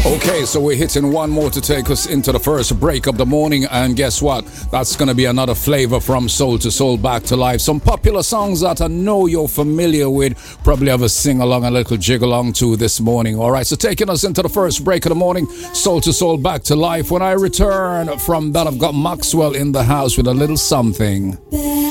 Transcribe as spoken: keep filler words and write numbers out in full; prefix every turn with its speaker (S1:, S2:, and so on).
S1: Okay, so we're hitting one more to take us into the first break of the morning, and guess what? That's going to be another flavor from Soul to Soul Back to Life. Some popular songs that I know you're familiar with, probably have a sing along, a little jig along to this morning. All right, so taking us into the first break of the morning, Soul to Soul Back to Life. When I return from that, I've got Maxwell in the house with a little something.